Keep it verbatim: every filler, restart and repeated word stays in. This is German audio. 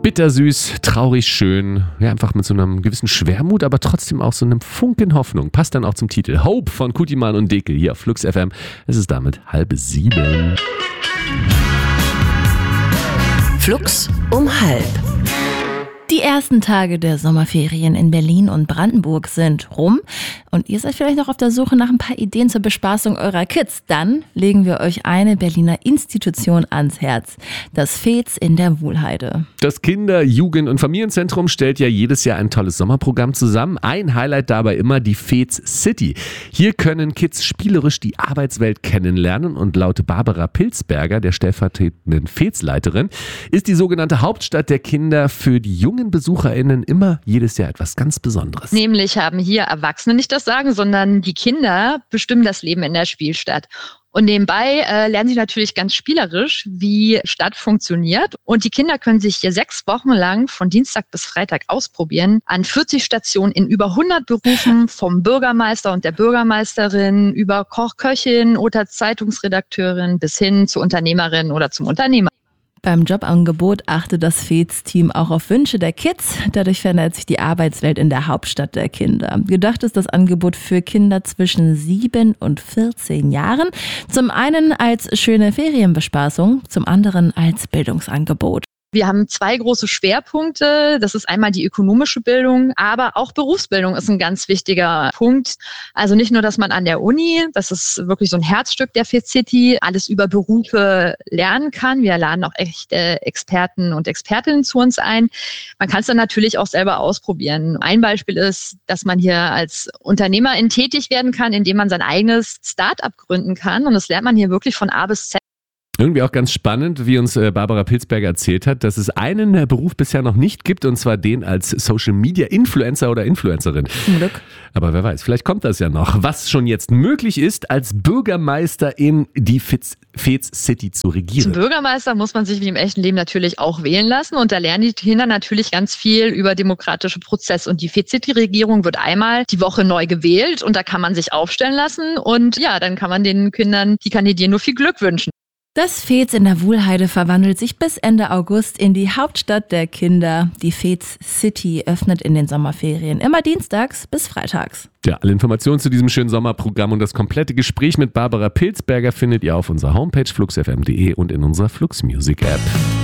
Bittersüß, traurig schön, ja, einfach mit so einem gewissen Schwermut, aber trotzdem auch so einem Funken Hoffnung. Passt dann auch zum Titel Hope von Kutiman und Dekel hier auf Flux F M. Es ist damit halb sieben. Flux um halb. Die ersten Tage der Sommerferien in Berlin und Brandenburg sind rum und ihr seid vielleicht noch auf der Suche nach ein paar Ideen zur Bespaßung eurer Kids. Dann legen wir euch eine Berliner Institution ans Herz, das Fez in der Wuhlheide. Das Kinder-, Jugend- und Familienzentrum stellt ja jedes Jahr ein tolles Sommerprogramm zusammen. Ein Highlight dabei immer die Fez City. Hier können Kids spielerisch die Arbeitswelt kennenlernen und laut Barbara Pilzberger, der stellvertretenden Fez-Leiterin, ist die sogenannte Hauptstadt der Kinder für die jungen BesucherInnen immer jedes Jahr etwas ganz Besonderes. Nämlich haben hier Erwachsene nicht das Sagen, sondern die Kinder bestimmen das Leben in der Spielstadt. Und nebenbei äh, lernen sie natürlich ganz spielerisch, wie Stadt funktioniert. Und die Kinder können sich hier sechs Wochen lang von Dienstag bis Freitag ausprobieren an vierzig Stationen in über hundert Berufen, vom Bürgermeister und der Bürgermeisterin über Koch, Köchin oder Zeitungsredakteurin bis hin zur Unternehmerin oder zum Unternehmer. Beim Jobangebot achtet das Fez-Team auch auf Wünsche der Kids. Dadurch verändert sich die Arbeitswelt in der Hauptstadt der Kinder. Gedacht ist das Angebot für Kinder zwischen sieben und vierzehn Jahren. Zum einen als schöne Ferienbespaßung, zum anderen als Bildungsangebot. Wir haben zwei große Schwerpunkte. Das ist einmal die ökonomische Bildung, aber auch Berufsbildung ist ein ganz wichtiger Punkt. Also nicht nur, dass man an der Uni, das ist wirklich so ein Herzstück der Fez City, alles über Berufe lernen kann. Wir laden auch echte Experten und Expertinnen zu uns ein. Man kann es dann natürlich auch selber ausprobieren. Ein Beispiel ist, dass man hier als Unternehmerin tätig werden kann, indem man sein eigenes Start-up gründen kann. Und das lernt man hier wirklich von A bis Z. Irgendwie auch ganz spannend, wie uns Barbara Pilzberger erzählt hat, dass es einen Beruf bisher noch nicht gibt, und zwar den als Social-Media-Influencer oder Influencerin. Zum Glück. Aber wer weiß, vielleicht kommt das ja noch. Was schon jetzt möglich ist, als Bürgermeister in die Fez City zu regieren. Zum Bürgermeister muss man sich wie im echten Leben natürlich auch wählen lassen, und da lernen die Kinder natürlich ganz viel über demokratische Prozesse. Und die Fez City-Regierung wird einmal die Woche neu gewählt und da kann man sich aufstellen lassen, und ja, dann kann man den Kindern, die kandidieren, nur viel Glück wünschen. Das Fez in der Wuhlheide verwandelt sich bis Ende August in die Hauptstadt der Kinder. Die Fez City öffnet in den Sommerferien immer dienstags bis freitags. Ja, alle Informationen zu diesem schönen Sommerprogramm und das komplette Gespräch mit Barbara Pilzberger findet ihr auf unserer Homepage flux f m punkt d e und in unserer Flux Music App.